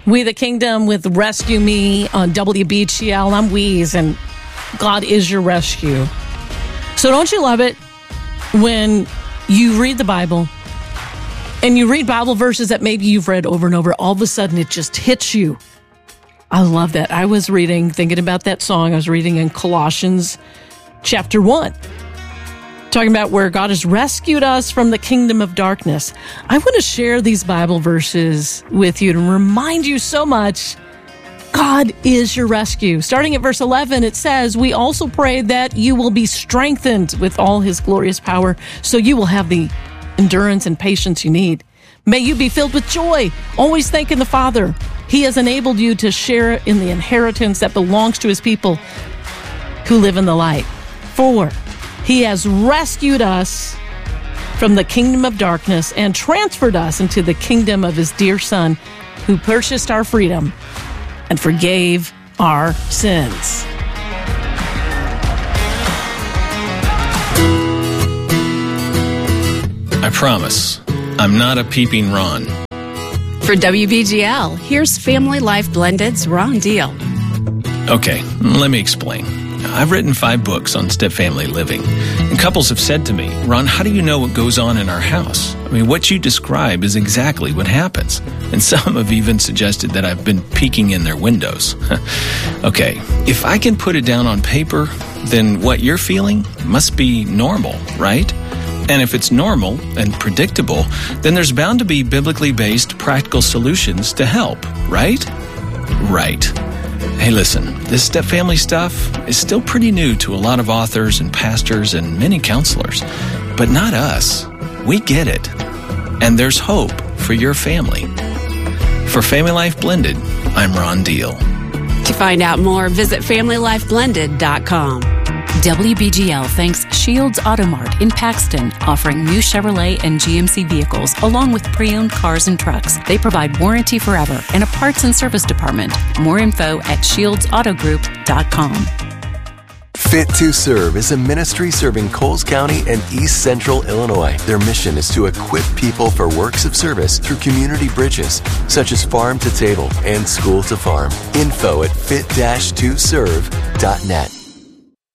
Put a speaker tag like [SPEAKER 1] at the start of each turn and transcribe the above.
[SPEAKER 1] We the Kingdom with Rescue Me on WBGL. I'm Weeze, and God is your rescue. So don't you love it when you read the Bible and you read Bible verses that maybe you've read over and over, all of a sudden it just hits you. I love that. I was thinking about that song. I was reading in Colossians chapter 1. Talking about where God has rescued us from the kingdom of darkness. I want to share these Bible verses with you to remind you so much God is your rescue. Starting at verse 11, it says, "We also pray that you will be strengthened with all his glorious power, so you will have the endurance and patience you need. May you be filled with joy, always thanking the Father. He has enabled you to share in the inheritance that belongs to his people who live in the light. For he has rescued us from the kingdom of darkness and transferred us into the kingdom of his dear Son, who purchased our freedom and forgave our sins."
[SPEAKER 2] I promise, I'm not a peeping Ron.
[SPEAKER 3] For WBGL, here's Family Life Blended's Ron Deal.
[SPEAKER 2] Okay, let me explain. I've written 5 books on step-family living, and couples have said to me, "Ron, how do you know what goes on in our house? I mean, what you describe is exactly what happens." And some have even suggested that I've been peeking in their windows. Okay, if I can put it down on paper, then what you're feeling must be normal, right? And if it's normal and predictable, then there's bound to be biblically based practical solutions to help, right? Right. Hey, listen, this step-family stuff is still pretty new to a lot of authors and pastors and many counselors, but not us. We get it. And there's hope for your family. For Family Life Blended, I'm Ron Deal.
[SPEAKER 3] To find out more, visit FamilyLifeBlended.com.
[SPEAKER 4] WBGL thanks Shields Auto Mart in Paxton, offering new Chevrolet and GMC vehicles along with pre-owned cars and trucks. They provide warranty forever and a parts and service department. More info at ShieldsAutoGroup.com.
[SPEAKER 5] Fit to Serve is a ministry serving Coles County and East Central Illinois. Their mission is to equip people for works of service through community bridges, such as farm to table and school to farm. Info at fit-2serve.net.